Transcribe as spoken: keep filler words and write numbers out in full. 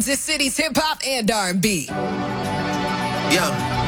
The city's hip hop and R and B. Yeah.